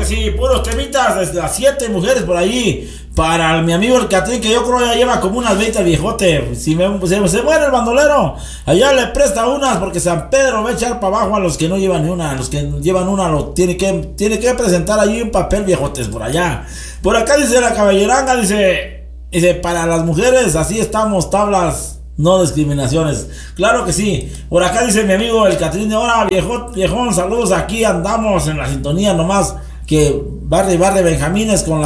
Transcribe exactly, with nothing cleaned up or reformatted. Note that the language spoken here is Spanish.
sí, puros temitas desde las siete mujeres por allí. Para mi amigo el Catrín, que yo creo ya lleva como unas veinte el viejote. Si me, se, se muere el bandolero, allá le presta unas, porque San Pedro va a echar para abajo a los que no llevan ni una. A los que llevan una lo tiene que, tiene que presentar allí un papel, viejotes, por allá. Por acá dice la caballeranga, dice, dice, para las mujeres así estamos, tablas, no discriminaciones. Claro que sí. Por acá dice mi amigo el Catrín de ahora, viejo, viejón, saludos, aquí andamos en la sintonía nomás, que barre y barre Benjamines con la